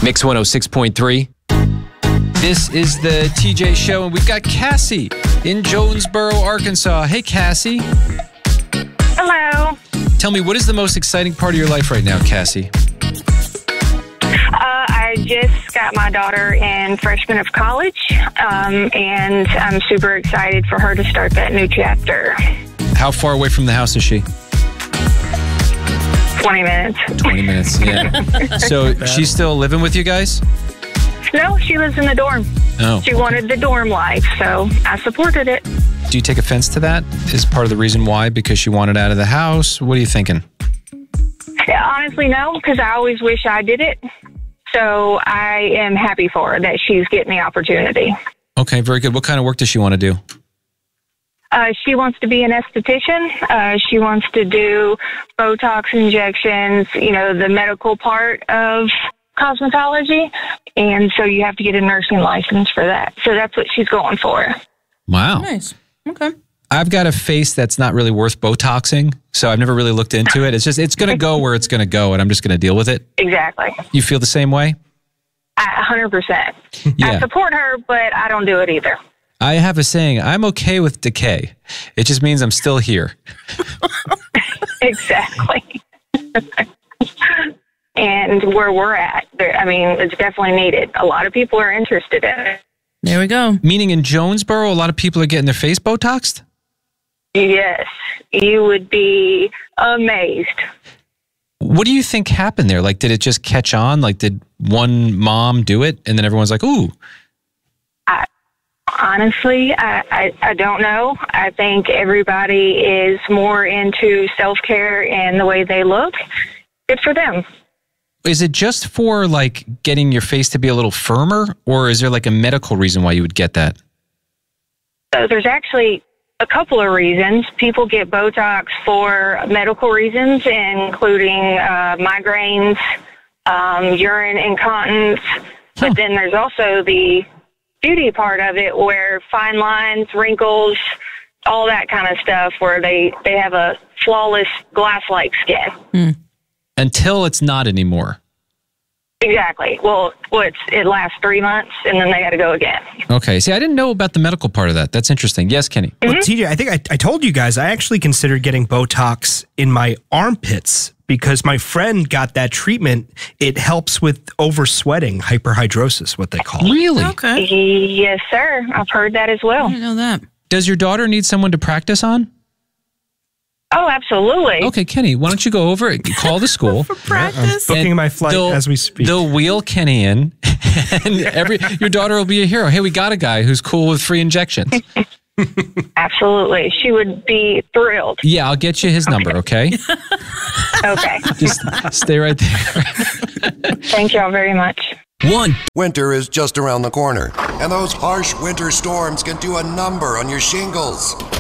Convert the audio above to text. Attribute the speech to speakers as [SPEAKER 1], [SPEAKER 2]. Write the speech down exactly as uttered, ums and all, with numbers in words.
[SPEAKER 1] Mix one oh six point three. This is the T J Show, and we've got Cassie in Jonesboro, Arkansas. Hey, Cassie.
[SPEAKER 2] Hello.
[SPEAKER 1] Tell me, what is the most exciting part of your life right now, Cassie?
[SPEAKER 2] Uh, I just got my daughter in freshman of college, um, and I'm super excited for her to start that new chapter.
[SPEAKER 1] How far away from the house is she?
[SPEAKER 2] twenty minutes.
[SPEAKER 1] twenty minutes, yeah. So she's still living with you guys?
[SPEAKER 2] No, she lives in the dorm.
[SPEAKER 1] Oh.
[SPEAKER 2] She wanted the dorm life, so I supported it.
[SPEAKER 1] Do you take offense to that? Is part of the reason why? Because she wanted out of the house? What are you thinking?
[SPEAKER 2] Yeah, honestly, no, because I always wish I did it. So I am happy for her that she's getting the opportunity.
[SPEAKER 1] Okay, very good. What kind of work does she want to do?
[SPEAKER 2] Uh, she wants to be an esthetician. Uh, she wants to do Botox injections, you know, the medical part of cosmetology. And so you have to get a nursing license for that. So that's what she's going for.
[SPEAKER 1] Wow.
[SPEAKER 3] Nice. Okay.
[SPEAKER 1] I've got a face that's not really worth Botoxing, so I've never really looked into it. It's just, it's going to go where it's going to go, and I'm just going to deal with it.
[SPEAKER 2] Exactly.
[SPEAKER 1] You feel the same way?
[SPEAKER 2] A hundred percent.
[SPEAKER 1] Yeah.
[SPEAKER 2] I support her, but I don't do it either.
[SPEAKER 1] I have a saying, I'm okay with decay. It just means I'm still here.
[SPEAKER 2] Exactly. And where we're at, there, I mean, it's definitely needed. A lot of people are interested in it.
[SPEAKER 3] There we go.
[SPEAKER 1] Meaning in Jonesboro, a lot of people are getting their face Botoxed?
[SPEAKER 2] Yes. You would be amazed.
[SPEAKER 1] What do you think happened there? Like, did it just catch on? Like, did one mom do it, and then everyone's like, ooh?
[SPEAKER 2] I, honestly, I, I, I don't know. I think everybody is more into self-care and the way they look. Good for them.
[SPEAKER 1] Is it just for, like, getting your face to be a little firmer, or is there, like, a medical reason why you would get that?
[SPEAKER 2] So there's actually a couple of reasons. People get Botox for medical reasons, including uh, migraines, um, urine incontinence. Huh. But then there's also the beauty part of it where fine lines, wrinkles, all that kind of stuff where they, they have a flawless glass-like skin.
[SPEAKER 3] Hmm.
[SPEAKER 1] Until it's not anymore.
[SPEAKER 2] Exactly. Well, well it's, it lasts three months, and then they got to go again.
[SPEAKER 1] Okay. See, I didn't know about the medical part of that. That's interesting. Yes, Kenny?
[SPEAKER 4] Mm-hmm.
[SPEAKER 5] Well, T J, I think I, I told you guys, I actually considered getting Botox in my armpits because my friend got that treatment. It helps with oversweating, hyperhidrosis, what they call it.
[SPEAKER 1] Really?
[SPEAKER 3] Okay.
[SPEAKER 2] Yes, sir. I've heard that as well.
[SPEAKER 3] I didn't know that.
[SPEAKER 1] Does your daughter need someone to practice on?
[SPEAKER 2] Oh, absolutely.
[SPEAKER 1] Okay, Kenny, why don't you go over it? Call the school.
[SPEAKER 3] For practice.
[SPEAKER 5] I'm booking
[SPEAKER 1] And
[SPEAKER 5] my flight
[SPEAKER 1] they'll-
[SPEAKER 5] as we speak.
[SPEAKER 1] They'll wheel Kenny in, and every your daughter will be a hero. Hey, we got a guy who's cool with free injections.
[SPEAKER 2] Absolutely. She would be thrilled.
[SPEAKER 1] Yeah, I'll get you his number, okay?
[SPEAKER 2] Okay.
[SPEAKER 1] Just stay right there.
[SPEAKER 2] Thank y'all very much.
[SPEAKER 6] One. Winter is just around the corner, and those harsh winter storms can do a number on your shingles.